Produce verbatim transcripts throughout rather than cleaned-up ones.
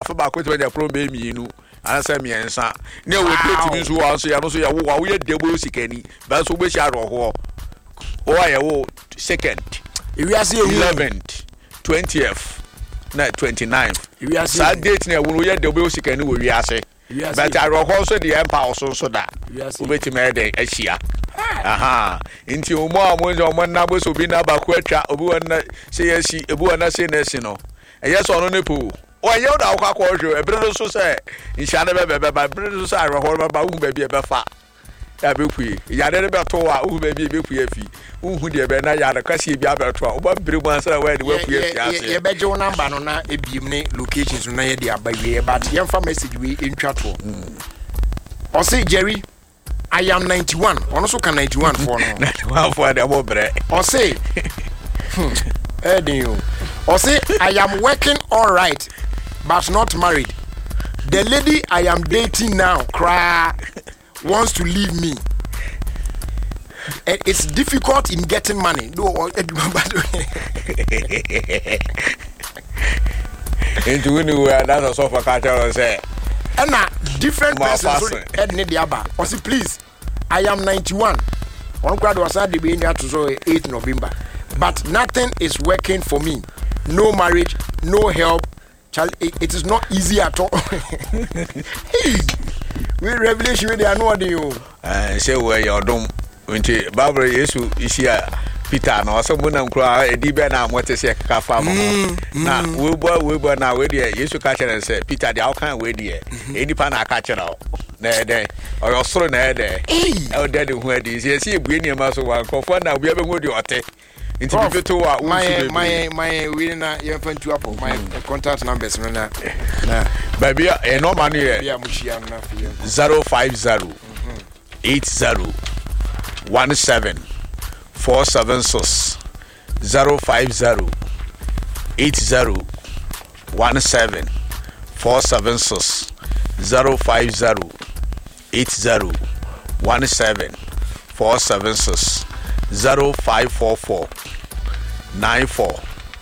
fa ba ko to dia pro be mi nu anasa mi ensa ne we plate mi so wa so ya no so ya wo wa wo ye debo sikani ba so be sha ro ho o wa ye wo second eleventh twentieth na twenty-ninth sa date na wo ye debo sikani wo wi ase but I ro ho so the empire so so da wo beti me dey ahia aha inti o mo amonje o mo na bo so bi na ba ko atwa obi wona se yesi ebu wona se na si no eye so no nepo o ye da akwa kwa hwe ebre so se insha na be be ba ebre so sa ro ho ba hu ba bi e be fa ya be kuye ya de be to wa hu ba bi be kuye fi hu de be na ya da kwase bi abeto a o ba bre mu ansa wa de wa kuye fi ase ye be je wona number no na ebiem ne locations no na ye de abawie but ye mfa message we entwa to o say Jerry I am ninety-one. Ono so can ninety-one for no. ninety-one for the mobre. Or say, eh, you. Or say, I am working all right, but not married. The lady I am dating now, cry, wants to leave me. And it's difficult in getting money. No, into anywhere that's a sofa culture say. And a different person head need the aba. Or say, please, I am ninety-one. One crowd was at the beginning to so eighth November. But nothing is working for me. No marriage, no help. It, it is not easy at all. Hey, we revelation they are not you. Uh say where your dome. When Barbara Yesu is here. Peter no so munam kro e di be na mote se ka fa mo na we boy we boy na we dey Yesu ka chere say Peter dey how kan we dey e di pa na ka chere o na dey o yo soro na dey e o dey de hu adi se se ebue ni ma so wa nkofo na obi be hu di ote nti bi feto wa my my my we na ye fa ntu apo my contact numbers no na na baby e no man here ya mushia na fi zero five zero eight zero one seven four seven six zero five zero eight zero one seven four seven six zero five zero eight zero one seven four seven six zero five four four nine four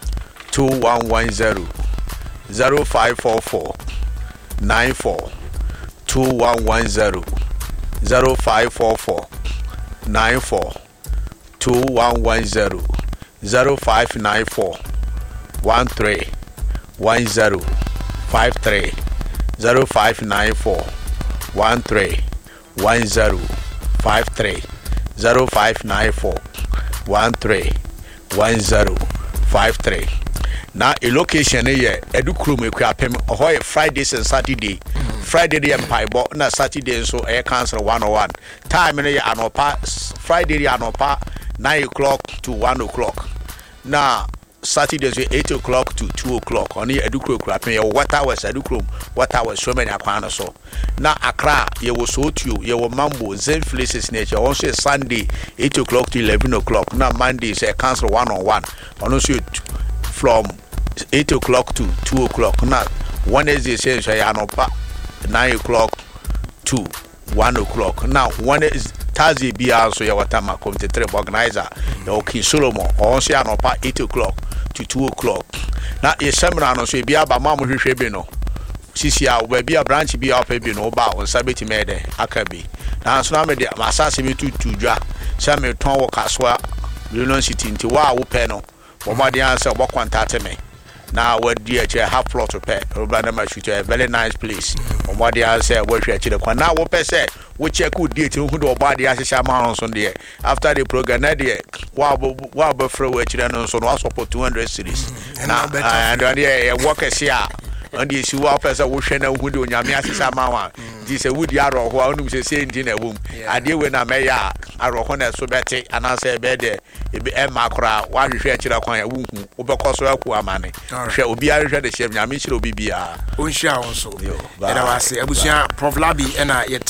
two one one zero zero five four four nine four two one one zero zero five four four nine four two one one zero zero five nine four one three one zero five three zero five nine four one three one zero five three zero five nine four one three one zero five three. Now a location here edukrum ekwapem ohoy Fridays and Saturday. Friday dey empaibo na Saturday so air cancel one oh one. Time na anopa Friday anopa nine o'clock to one o'clock. Now Saturday is eight o'clock to two o'clock. Only edukrum ekwapem ye water was edukrum water was so many akwana so. Now Accra ye was so to ye wo Mambo Zen places nature also Sunday eight o'clock to eleven o'clock. Now Monday is a cancel one on one. Also from eight o'clock to two o'clock. Now Wednesday says anopa nine o'clock to one o'clock. Now one is Thursday be also your Watama committee organizer the King Solomon or say anopa eight o'clock to two o'clock. Now a seminar no so be about Mamu Hwebino. Sisi a we be a branch be up be no ba on Sabeti mede akabi. Now so na me dey asase me tu tu dwa. Say me ton wo kaswa Union City nti wa wo pe no. Wo ma dey answer wo contact me. Now what D H half plot to pay Robana shoot a very nice place. On what they are say what you actually now what per se we check who date who do body as a man on there after the program there wow wow buffer which then on so was support two hundred series now and there workers here and the issue of person who share who do nyame asesa mawa this a wood yard or who say say in a womb I deal when I may a rohona so better and I say bed there it be a macra one you share chira kwan who obekoso aku amane hwe obi a hwe de share nyame chira obi bia on share also and I was say abusia Prof Labi and I